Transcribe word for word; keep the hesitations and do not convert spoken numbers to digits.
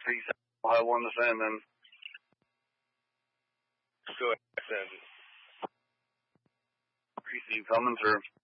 Peace. I'll have one to send then. Go ahead, send it. Peace, are you coming, sir?